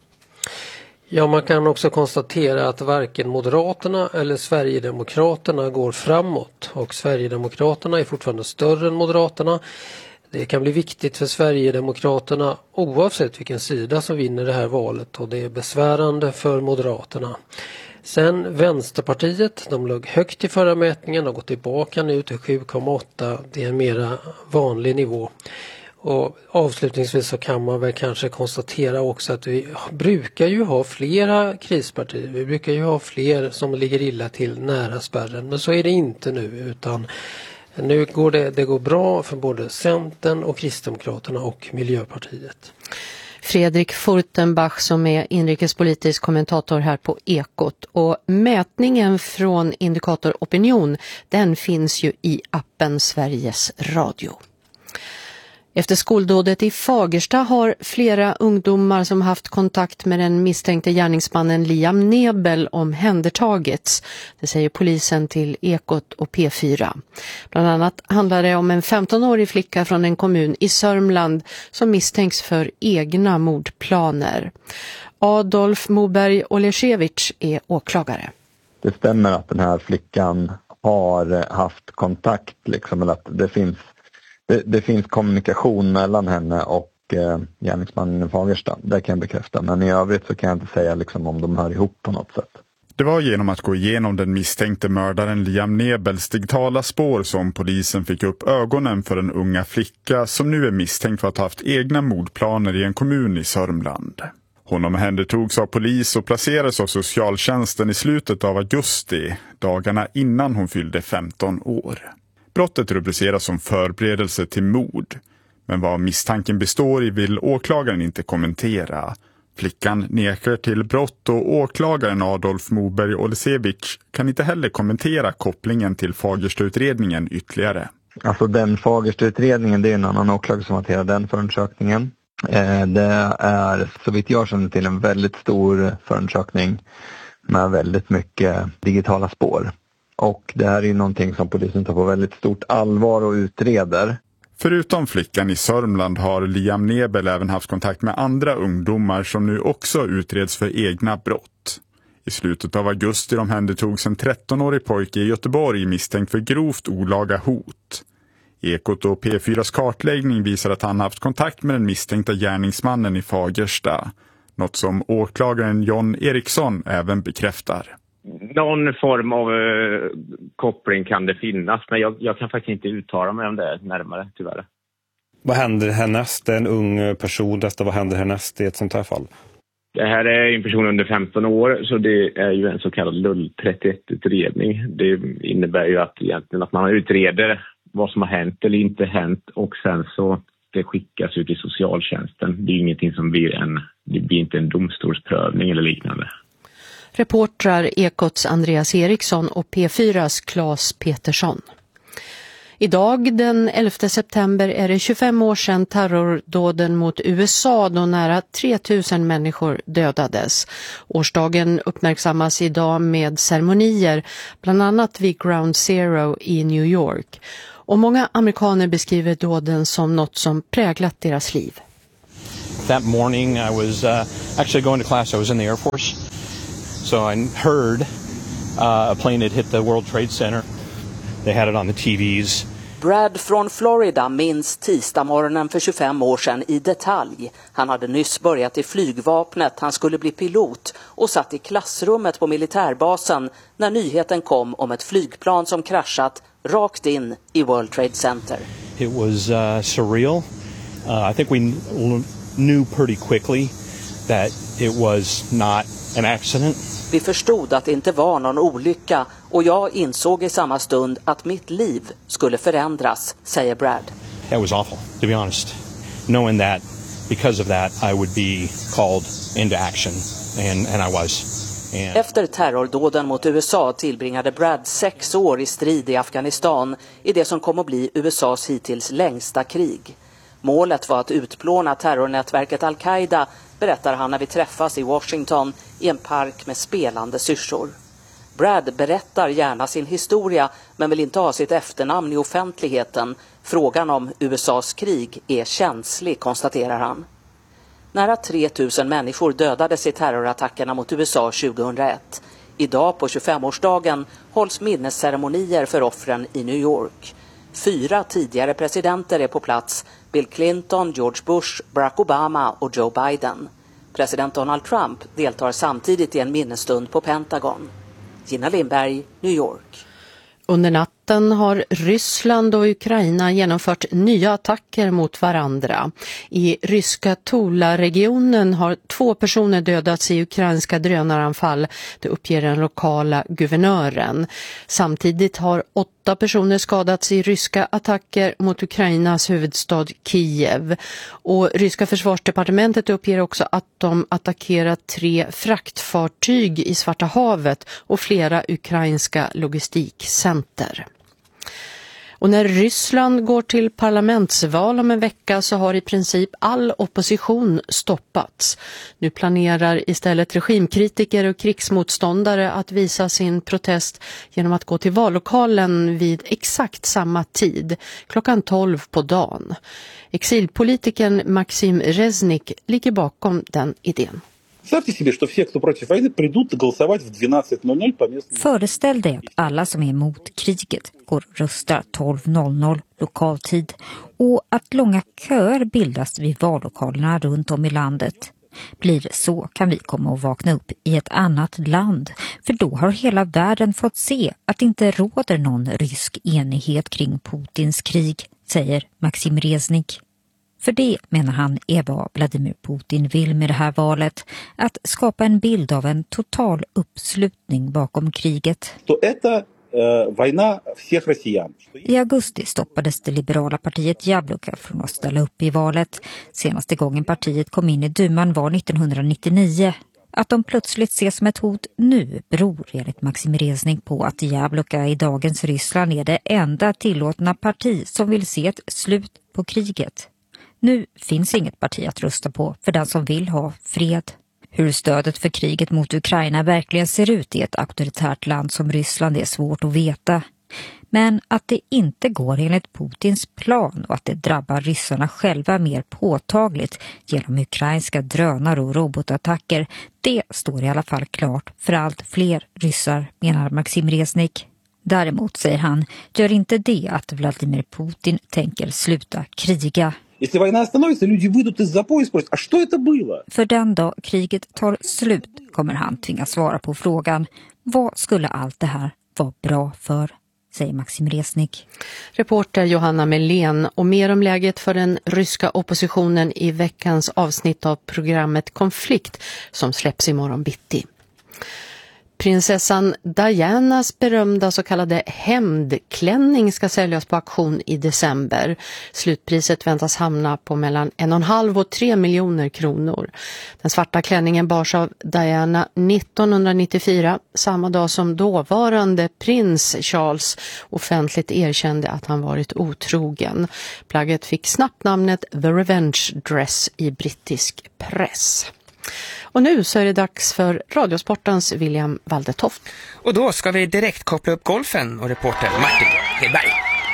Ja, man kan också konstatera att varken Moderaterna eller Sverigedemokraterna går framåt. Och Sverigedemokraterna är fortfarande större än Moderaterna. Det kan bli viktigt för Sverigedemokraterna oavsett vilken sida som vinner det här valet. Och det är besvärande för Moderaterna. Sen Vänsterpartiet, de låg högt i förra mätningen och gått tillbaka nu till 7,8. Det är en mera vanlig nivå. Och avslutningsvis så kan man väl kanske konstatera också att vi brukar ju ha flera krispartier. Vi brukar ju ha fler som ligger illa till nära spärren. Men så är det inte nu, utan nu går det går bra för både Centern och Kristdemokraterna och Miljöpartiet. Fredrik Furtenbach som är inrikespolitisk kommentator här på Ekot. Och mätningen från Indikator Opinion, den finns ju i appen Sveriges Radio. Efter skoldådet i Fagersta har flera ungdomar som haft kontakt med den misstänkte gärningsmannen Liam Nebel omhändertagits. Det säger polisen till Ekot och P4. Bland annat handlar det om en 15-årig flicka från en kommun i Sörmland som misstänks för egna mordplaner. Adolf Moberg Oleszewicz är åklagare. Det stämmer att den här flickan har haft kontakt, liksom, eller att det finns kommunikation mellan henne och gärningsmannen i Fagersta. Det kan jag bekräfta. Men i övrigt så kan jag inte säga liksom, om de hör ihop på något sätt. Det var genom att gå igenom den misstänkte mördaren Liam Nebels digitala spår som polisen fick upp ögonen för en unga flicka som nu är misstänkt för att ha haft egna mordplaner i en kommun i Sörmland. Hon omhändertogs av polis och placerades av socialtjänsten i slutet av augusti, dagarna innan hon fyllde 15 år. Brottet rubriceras som förberedelse till mord, men vad misstanken består i vill åklagaren inte kommentera. Flickan nekar till brott och åklagaren Adolf Moberg Oleszewicz kan inte heller kommentera kopplingen till Fagersta-utredningen ytterligare. Alltså den Fagersta-utredningen, det är en annan åklagare som hanterar den förundersökningen. Det är så vitt jag känner till en väldigt stor förundersökning med väldigt mycket digitala spår. Och det här är någonting som polisen tar på väldigt stort allvar och utreder. Förutom flickan i Sörmland har Liam Nebel även haft kontakt med andra ungdomar som nu också utreds för egna brott. I slutet av augusti omhändertogs en 13-årig pojke i Göteborg misstänkt för grovt olaga hot. Ekot och P4s kartläggning visar att han haft kontakt med den misstänkta gärningsmannen i Fagersta. Något som åklagaren John Eriksson även bekräftar. Någon form av koppling kan det finnas, men jag kan faktiskt inte uttala mig om det närmare, tyvärr. Vad händer härnäst? Det är en ung person, vad händer härnäst i ett sånt här fall? Det här är en person under 15 år, så det är ju en så kallad LULL 31-utredning. Det innebär ju att egentligen att man utreder vad som har hänt eller inte hänt, och sen så det skickas ut till socialtjänsten. Det är ingenting som det blir inte en domstolsprövning eller liknande. Reportrar Ekots Andreas Eriksson och P4s Claes Petersson. Idag den 11 september är det 25 år sedan terrordåden mot USA då nära 3000 människor dödades. Årsdagen uppmärksammas idag med ceremonier, bland annat vid Ground Zero i New York. Och många amerikaner beskriver dåden som något som präglat deras liv. That morning I was actually going to class. I was in the Air Force. So I heard a plane had hit the World Trade Center. They had it on the TVs. Brad från Florida minns tisdagsmorgonen för 25 år sedan i detalj. Han hade nyss börjat i flygvapnet, han skulle bli pilot och satt i klassrummet på militärbasen när nyheten kom om ett flygplan som kraschat rakt in i World Trade Center. It was surreal. I think we knew pretty quickly that it was not an accident. Vi förstod att det inte var någon olycka och jag insåg i samma stund att mitt liv skulle förändras, säger Brad. That was awful, to be honest. Knowing that because of that I would be called into action, and I was. Efter terrordåden mot USA tillbringade Brad 6 år i strid i Afghanistan i det som kom att bli USAs hittills längsta krig. Målet var att utplåna terrornätverket Al-Qaida, berättar han när vi träffas i Washington i en park med spelande syrsor. Brad berättar gärna sin historia men vill inte ha sitt efternamn i offentligheten. Frågan om USAs krig är känslig, konstaterar han. Nära 3000 människor dödades i terrorattackerna mot USA 2001. Idag på 25-årsdagen hålls minnesceremonier för offren i New York. 4 tidigare presidenter är på plats: Bill Clinton, George Bush, Barack Obama och Joe Biden. President Donald Trump deltar samtidigt i en minnesstund på Pentagon. Gina Lindberg, New York. Under natten har Ryssland och Ukraina genomfört nya attacker mot varandra. I ryska Tula-regionen har 2 personer dödats i ukrainska drönaranfall, det uppger den lokala guvernören. Samtidigt har 8 personer skadats i ryska attacker mot Ukrainas huvudstad Kiev. Och ryska försvarsdepartementet uppger också att de attackerat 3 fraktfartyg i Svarta havet och flera ukrainska logistikcenter. Och när Ryssland går till parlamentsval om en vecka så har i princip all opposition stoppats. Nu planerar istället regimkritiker och krigsmotståndare att visa sin protest genom att gå till vallokalen vid exakt samma tid, klockan 12 på dagen. Exilpolitikern Maxim Reznik ligger bakom den idén. Föreställ dig att alla som är emot kriget går och röstar 12.00 lokaltid och att långa köer bildas vid vallokalerna runt om i landet. Blir det så kan vi komma att vakna upp i ett annat land, för då har hela världen fått se att det inte råder någon rysk enighet kring Putins krig, säger Maxim Reznik. För det, menar han, är vad Vladimir Putin vill med det här valet, att skapa en bild av en total uppslutning bakom kriget. I augusti stoppades det liberala partiet Jabloka från att ställa upp i valet. Senaste gången partiet kom in i duman var 1999. Att de plötsligt ses som ett hot nu beror enligt Maxim Reznik på att Jabloka i dagens Ryssland är det enda tillåtna parti som vill se ett slut på kriget. Nu finns inget parti att rösta på för den som vill ha fred. Hur stödet för kriget mot Ukraina verkligen ser ut i ett auktoritärt land som Ryssland är svårt att veta. Men att det inte går enligt Putins plan och att det drabbar ryssarna själva mer påtagligt genom ukrainska drönar och robotattacker, det står i alla fall klart för allt fler ryssar, menar Maxim Reznik. Däremot, säger han, gör inte det att Vladimir Putin tänker sluta kriga. För den dag kriget tar slut kommer han tvingas svara på frågan: vad skulle allt det här vara bra för? Säger Maxim Reznik. Reporter Johanna Melén, och mer om läget för den ryska oppositionen i veckans avsnitt av programmet Konflikt som släpps imorgon bitti. Prinsessan Dianas berömda så kallade hämndklänning ska säljas på auktion i december. Slutpriset väntas hamna på mellan 1,5 och 3 miljoner kronor. Den svarta klänningen bars av Diana 1994, samma dag som dåvarande prins Charles offentligt erkände att han varit otrogen. Plagget fick snabbt namnet The Revenge Dress i brittisk press. Och nu så är det dags för Radiosportens William Waldetoft. Och då ska vi direkt koppla upp golfen och reporter Martin Hedberg.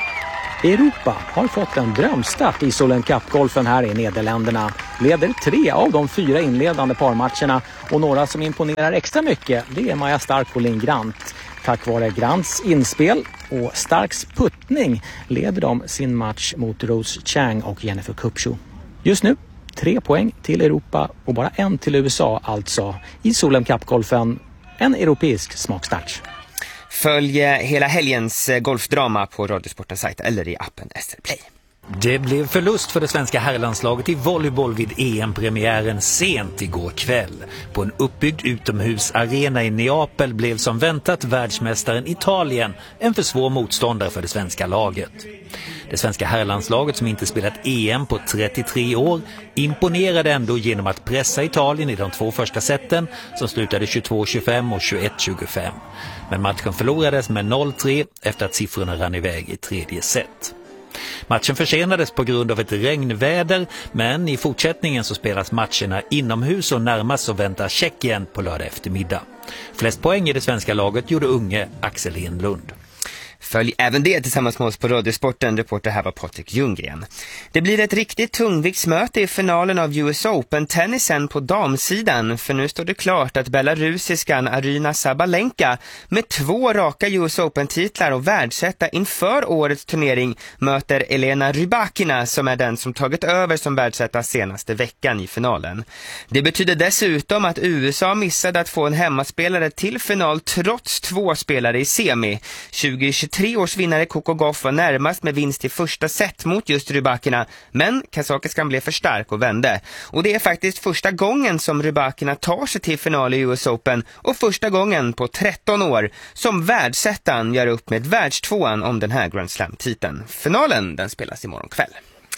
Europa har fått en drömstart i Solheim Cup-golfen här i Nederländerna. Leder 3 av de 4 inledande parmatcherna och några som imponerar extra mycket, det är Maja Stark och Linn Grant. Tack vare Grants inspel och Starks puttning leder de sin match mot Rose Chang och Jennifer Kupcho. Just nu 3 poäng till Europa och bara 1 till USA alltså i Solheim Cup-golfen, en europeisk smakstart. Följ hela helgens golfdrama på Radiosportens sajt eller i appen SR Play. Det blev förlust för det svenska herrlandslaget i volleyboll vid EM-premiären sent igår kväll. På en uppbyggd utomhusarena i Neapel blev som väntat världsmästaren Italien en för svår motståndare för det svenska laget. Det svenska herrlandslaget som inte spelat EM på 33 år imponerade ändå genom att pressa Italien i de 2 första seten som slutade 22-25 och 21-25. Men matchen förlorades med 0-3 efter att siffrorna rann iväg i tredje set. Matchen försenades på grund av ett regnväder, men i fortsättningen så spelas matcherna inomhus och närmast så väntar Tjeckien på lördag eftermiddag. Flest poäng i det svenska laget gjorde unge Axel Enlund. Följ även det tillsammans med oss på Radiosporten. Reporter här var Patrik Ljunggren. Det blir ett riktigt tungviktsmöte i finalen av US Open-tennisen på damsidan. För nu står det klart att belarusiskan Aryna Sabalenka med 2 raka US Open-titlar och världsetta inför årets turnering möter Elena Rybakina som är den som tagit över som världsetta senaste veckan i finalen. Det betyder dessutom att USA missade att få en hemmaspelare till final trots 2 spelare i semi. 2023 års vinnare Coco Gauff var närmast med vinst i första set mot just Rybakina, men kazakiskan blev för stark och vände. Och det är faktiskt första gången som Rybakina tar sig till final i US Open och första gången på 13 år som världsettan gör upp med världstvåan om den här Grand Slam-titeln. Finalen den spelas imorgon kväll.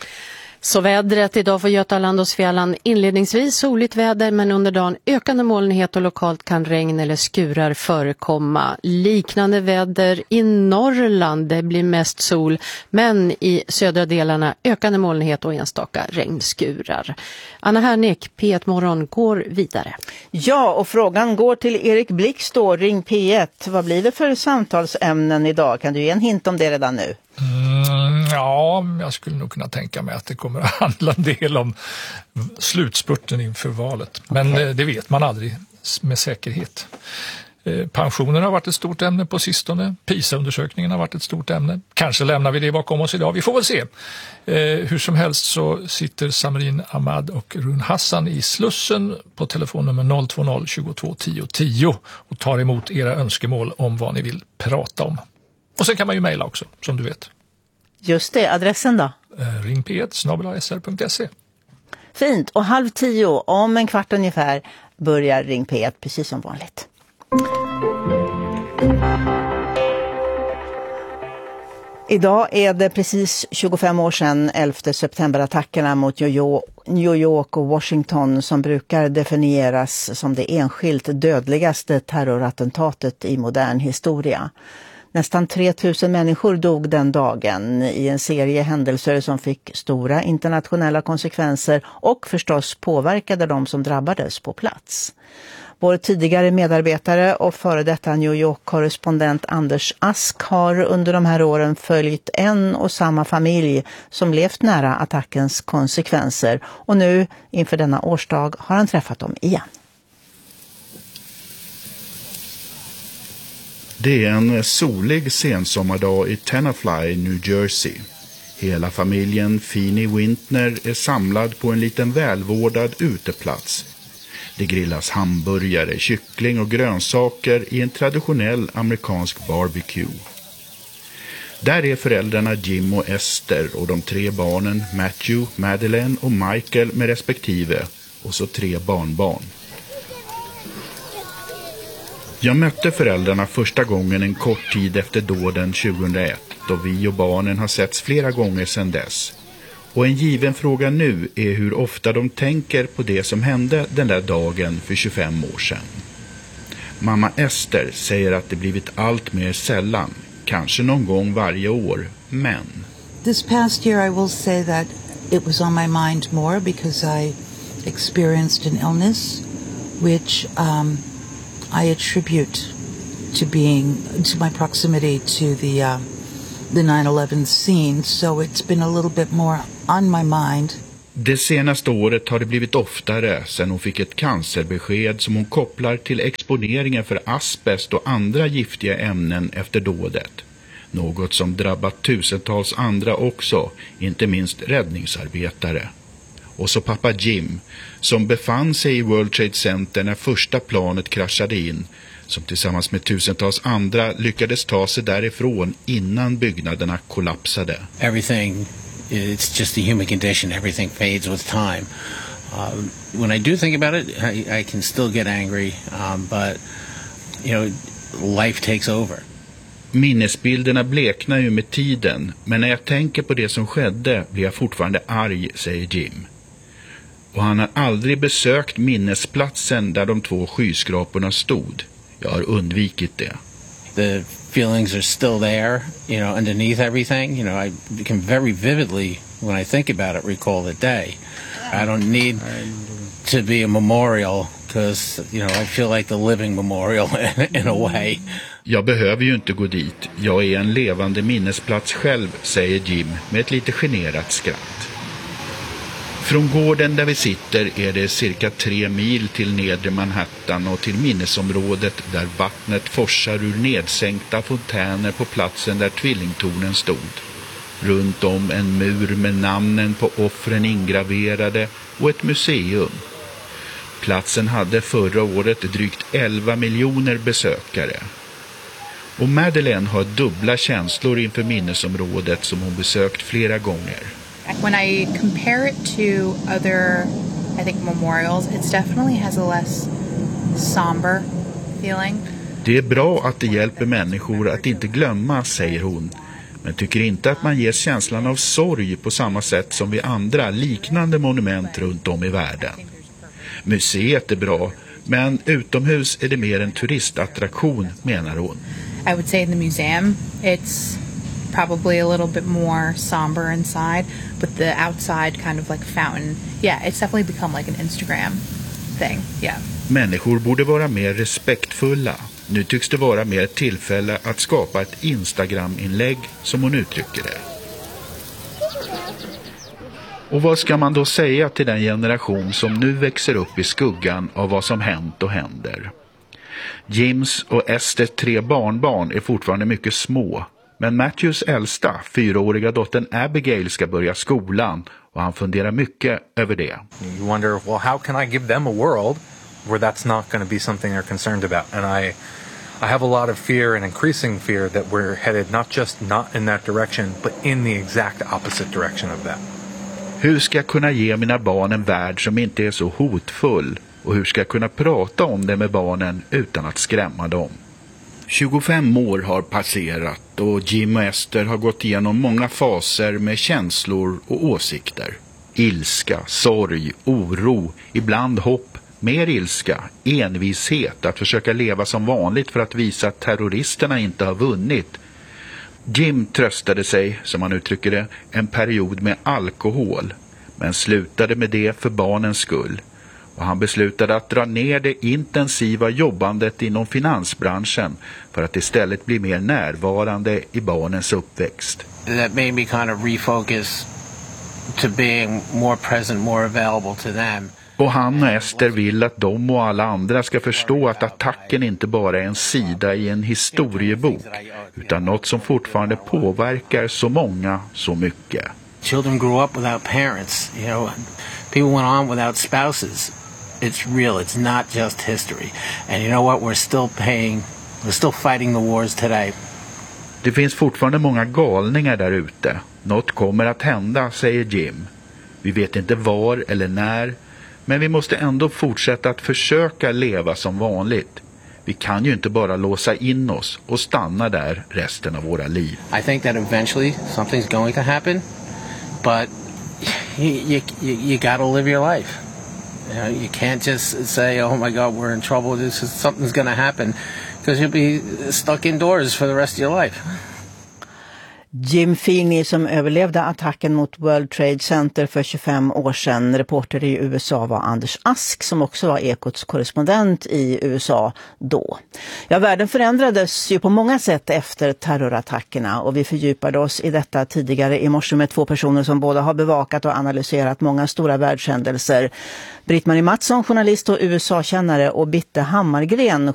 Så vädret idag för Götaland och Svealand inledningsvis soligt väder, men under dagen ökande molnighet och lokalt kan regn eller skurar förekomma. Liknande väder i Norrland, det blir mest sol, men i södra delarna ökande molnighet och enstaka regnskurar. Anna Hernick, P1 Morgon går vidare. Ja, och frågan går till Erik Blix då, Ring P1. Vad blir det för samtalsämnen idag? Kan du ge en hint om det redan nu? Ja, jag skulle nog kunna tänka mig att det kommer att handla en del om slutspurten inför valet. Men det vet man aldrig med säkerhet. Pensionen har varit ett stort ämne på sistone. PISA-undersökningen har varit ett stort ämne. Kanske lämnar vi det bakom oss idag. Vi får väl se. Hur som helst så sitter Samrin Ahmad och Run Hassan i Slussen på telefonnummer 020 22 10 10 och tar emot era önskemål om vad ni vill prata om. Och sen kan man ju mejla också, som du vet. Just det, adressen då? ringp1@sr.se. Fint, och 9:30 om en kvart ungefär börjar Ring P1 precis som vanligt. Idag är det precis 25 år sedan 11 september-attackerna mot New York och Washington som brukar definieras som det enskilt dödligaste terrorattentatet i modern historia. Nästan 3000 människor dog den dagen i en serie händelser som fick stora internationella konsekvenser och förstås påverkade de som drabbades på plats. Vår tidigare medarbetare och före detta New York-korrespondent Anders Ask har under de här åren följt en och samma familj som levt nära attackens konsekvenser, och nu inför denna årsdag har han träffat dem igen. Det är en solig sensommardag i Tenafly, New Jersey. Hela familjen Feeney Wintner är samlad på en liten välvårdad uteplats. Det grillas hamburgare, kyckling och grönsaker i en traditionell amerikansk barbecue. Där är föräldrarna Jim och Esther och de 3 barnen Matthew, Madeleine och Michael med respektive, och så 3 barnbarn. Jag mötte föräldrarna första gången en kort tid efter dåden 2001, då vi och barnen har setts flera gånger sedan dess. Och en given fråga nu är hur ofta de tänker på det som hände den där dagen för 25 år sedan. Mamma Ester säger att det blivit allt mer sällan, kanske någon gång varje år, men... This past year I will say that it was on my mind more because I experienced an illness which I attribute to my proximity to the 9/11 scene, so it's been a little bit more on my mind. Det senaste året har det blivit oftare sedan hon fick ett cancerbesked som hon kopplar till exponeringen för asbest och andra giftiga ämnen efter dådet. Något som drabbat tusentals andra också, inte minst räddningsarbetare. Och så pappa Jim, som befann sig i World Trade Center när första planet kraschade in, som tillsammans med tusentals andra lyckades ta sig därifrån innan byggnaderna kollapsade. Everything, it's just the human condition. Everything fades with time. When I do think about it, I can still get angry, but life takes over. Minnesbilderna bleknar ju med tiden, men när jag tänker på det som skedde blir jag fortfarande arg, säger Jim. Och han har aldrig besökt minnesplatsen där de 2 skyskraporna stod. Jag har undvikit det. The feelings are still there, underneath everything. I can very vividly, when I think about it, recall the day. I don't need to be a memorial because, I feel like the living memorial in a way. Jag behöver ju inte gå dit. Jag är en levande minnesplats själv, säger Jim med ett lite generat skratt. Från gården där vi sitter är det cirka 3 mil till nedre Manhattan och till minnesområdet där vattnet forsar ur nedsänkta fontäner på platsen där tvillingtornen stod. Runt om en mur med namnen på offren ingraverade och ett museum. Platsen hade förra året drygt 11 miljoner besökare. Och Madeleine har dubbla känslor inför minnesområdet som hon besökt flera gånger. When I compare it to other, I think, memorials, it definitely has a less somber feeling. Det är bra att det hjälper människor att inte glömma, säger hon. Men tycker inte att man ger känslan av sorg på samma sätt som vid andra liknande monument runt om i världen. Museet är bra, men utomhus är det mer en turistattraktion, menar hon. I would say in the museum, it's probably a little bit more somber inside, but the outside kind of like fountain, yeah, it's definitely become like an Instagram thing, yeah. Människor borde vara mer respektfulla. Nu tycks det vara mer tillfälle att skapa ett Instagram-inlägg, som hon uttrycker det. Och vad ska man då säga till den generation som nu växer upp i skuggan av vad som hänt och händer? Jims och Esters 3 barnbarn är fortfarande mycket små. Men Matthews äldsta, 4-åriga dottern Abigail ska börja skolan och han funderar mycket över det. You wonder, well, how can I give them a world where that's not going to be something they're concerned about? And I have a lot of fear, and increasing fear, that we're headed not in that direction, but in the exact opposite direction of that. Hur ska jag kunna ge mina barn en värld som inte är så hotfull? Och hur ska jag kunna prata om det med barnen utan att skrämma dem? 25 år har passerat och Jim och Ester har gått igenom många faser med känslor och åsikter. Ilska, sorg, oro, ibland hopp, mer ilska, envishet att försöka leva som vanligt för att visa att terroristerna inte har vunnit. Jim tröstade sig, som han uttrycker det, en period med alkohol, men slutade med det för barnens skull. Och han beslutade att dra ner det intensiva jobbandet inom finansbranschen för att istället bli mer närvarande i barnens uppväxt. That made me kind of refocus to being more present, more available to them. Och han och Ester vill att de och alla andra ska förstå att attacken inte bara är en sida i en historiebok, utan något som fortfarande påverkar så många så mycket. Children grew up without parents, people went on without spouses. It's real, it's not just history. And you know what, we're still fighting the wars today. Det finns fortfarande många galningar där ute. Något kommer att hända, säger Jim. Vi vet inte var eller när, men vi måste ändå fortsätta att försöka leva som vanligt. Vi kan ju inte bara låsa in oss och stanna där resten av våra liv. I think that eventually something's going to happen, but you gotta live your life. You can't just say, oh my God, we're in trouble, something's going to happen, because you'll be stuck indoors for the rest of your life. Jim Feeney som överlevde attacken mot World Trade Center för 25 år sedan. Reporter i USA var Anders Ask som också var Ekots korrespondent i USA då. Ja, världen förändrades ju på många sätt efter terrorattackerna och vi fördjupade oss i detta tidigare i morse med två personer som båda har bevakat och analyserat många stora världshändelser. Britt-Marie Mattsson, journalist och USA-kännare, och Bitte Hammargren,